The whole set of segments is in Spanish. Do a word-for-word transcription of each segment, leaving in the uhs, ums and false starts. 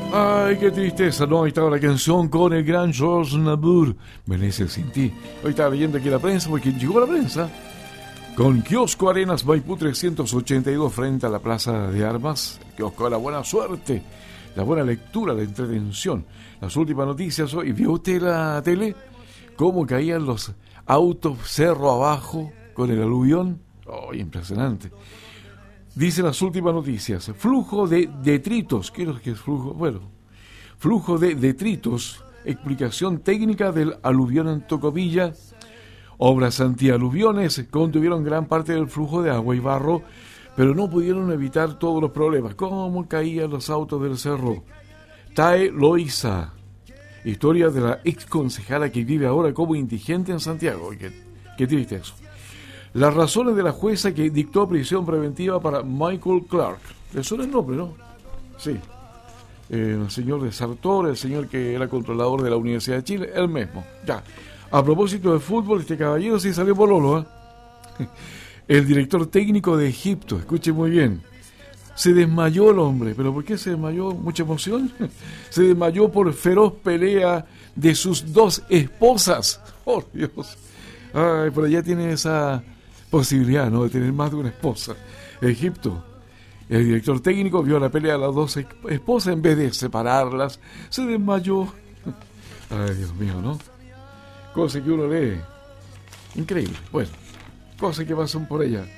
Ay, qué tristeza, ¿no? Ahí estaba la canción con el gran Georges Nabur, Venecia sin ti. Hoy estaba leyendo aquí la prensa, porque llegó la prensa. Con Kiosco Arenas Maipú trescientos ochenta y dos frente a la Plaza de Armas. El kiosco de la buena suerte, la buena lectura, la entretención. Las últimas noticias hoy. ¿Vio usted la tele? ¿Cómo caían los autos cerro abajo con el aluvión? Oh, impresionante. Dice las últimas noticias. Flujo de detritos. ¿Qué es lo que es flujo? Bueno, flujo de detritos. Explicación técnica del aluvión en Tocopilla. Obras antialuviones contuvieron gran parte del flujo de agua y barro, pero no pudieron evitar todos los problemas. ¿Cómo caían los autos del cerro? Tae Loiza. Historia de la ex concejala que vive ahora como indigente en Santiago. Qué, qué triste eso. Las razones de la jueza que dictó prisión preventiva para Michael Clark. ¿Le suena el nombre, no? Sí. Eh, el señor de Sartor, el señor que era controlador de la Universidad de Chile, él mismo. Ya. A propósito de fútbol, este caballero sí salió pololo, ¿eh? El director técnico de Egipto, escuche muy bien, se desmayó el hombre. ¿Pero por qué se desmayó? ¿Mucha emoción? Se desmayó por feroz pelea de sus dos esposas. ¡Oh, Dios! Ay, pero ya tiene esa posibilidad, ¿no?, de tener más de una esposa. Egipto. El director técnico vio la pelea de las dos esposas, en vez de separarlas, se desmayó. Ay, Dios mío, ¿no? Cosas que uno lee. Increíble. Bueno, cosas que pasan por allá.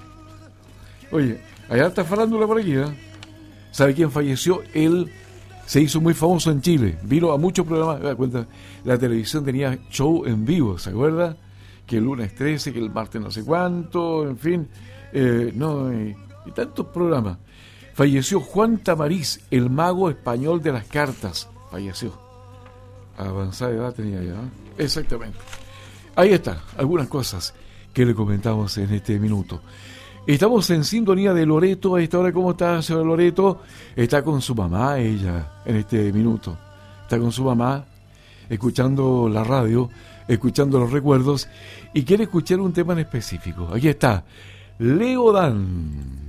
Oye, allá está farándula por aquí, ¿eh? ¿Sabe quién falleció? Él se hizo muy famoso en Chile. Vino a muchos programas. Me da cuenta, la televisión tenía show en vivo, ¿se acuerda? Que el lunes trece, que el martes no sé cuánto, en fin. Eh, no, y, y tantos programas. Falleció Juan Tamariz, el mago español de las cartas. Falleció. Avanzada edad tenía ya, ¿no? Exactamente. Ahí está, algunas cosas que le comentamos en este minuto. Estamos en sintonía de Loreto. A esta hora, ¿cómo está, señora Loreto? Está con su mamá, ella, en este minuto. Está con su mamá, escuchando la radio, escuchando los recuerdos, y quiere escuchar un tema en específico. Aquí está, Leo Dan.